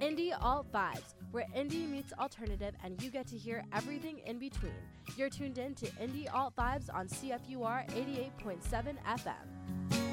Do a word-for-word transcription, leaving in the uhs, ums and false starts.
Indie Alt Vibes, where indie meets alternative and you get to hear everything in between. You're tuned in to Indie Alt Vibes on C F U R eighty-eight point seven F M.